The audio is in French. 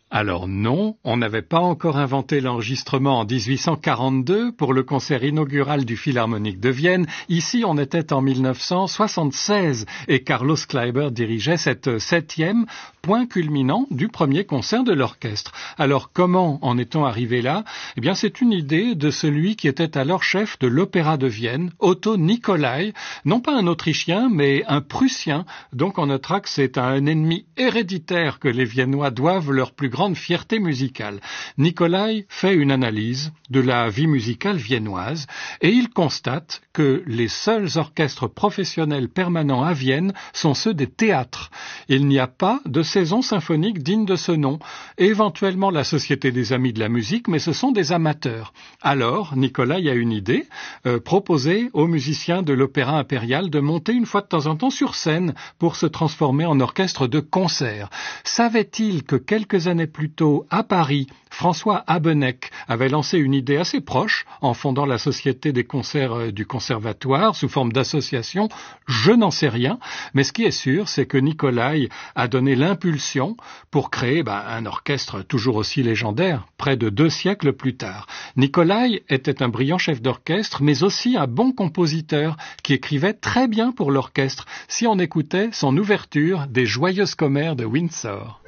Alors non, on n'avait pas encore inventé l'enregistrement en 1842 pour le concert inaugural du Philharmonique de Vienne. Ici, on était en 1976 et Carlos Kleiber dirigeait cette 7e point culminant du premier concert de l'orchestre. Alors comment en est-on arrivé là? Eh bien, c'est une idée de celui qui était alors chef de l'Opéra de Vienne, Otto Nicolai, non pas un Autrichien, mais un Prussien. Donc on notera que c'est un ennemi héréditaire que les Viennois doivent leur plus grande fierté musicale. Nicolai fait une analyse de la vie musicale viennoise et il constate que les seuls orchestres professionnels permanents à Vienne sont ceux des théâtres. Il n'y a pas de saison symphonique digne de ce nom. Éventuellement la Société des Amis de la Musique, mais ce sont des amateurs. Alors, Nicolai a une idée, proposer aux musiciens de l'Opéra impérial de monter une fois de temps en temps sur scène pour se transformer en orchestre de concert. Savait-il que quelques années plus tôt, à Paris, François Habeneck avait lancé une idée assez proche en fondant la Société des concerts du Conservatoire sous forme d'association? Je n'en sais rien, mais ce qui est sûr, c'est que Nicolai a donné l'impulsion pour créer un orchestre toujours aussi légendaire, près de 2 siècles plus tard. Nicolai était un brillant chef d'orchestre, mais aussi un bon compositeur qui écrivait très bien pour l'orchestre, si on écoutait son ouverture des Joyeuses Commères de Windsor.